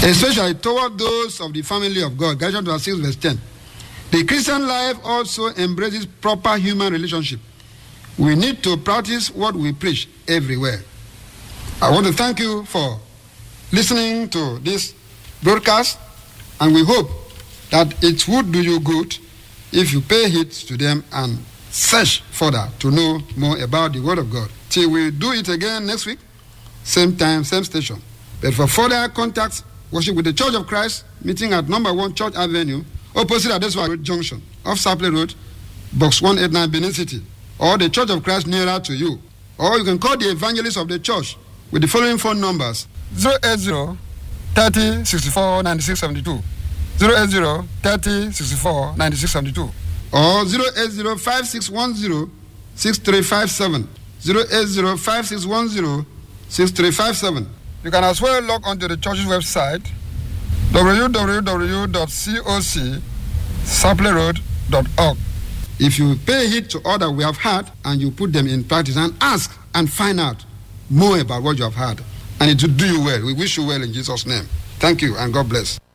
especially toward those of the family of God. Galatians 6 verse 10. The Christian life also embraces proper human relationship. We need to practice what we preach everywhere. I want to thank you for listening to this broadcast, and we hope that it would do you good if you pay heed to them and search further to know more about the Word of God. Till we do it again next week, same time, same station. But for further contacts, worship with the Church of Christ, meeting at number 1 Church Avenue, opposite Adeswa Road Junction, off Sapley Road, Box 189, Benin City, or the Church of Christ nearer to you. Or you can call the evangelist of the church with the following phone numbers: 080 30 64 96 72, 080 30 64 96 72, or 080 5610 6357, 080 5610 6357. You can as well log on to the church's website, www.cocsapleyroad.org. If you pay heed to all that we have heard and you put them in practice and ask and find out more about what you have heard, and it will do you well. We wish you well in Jesus' name. Thank you and God bless.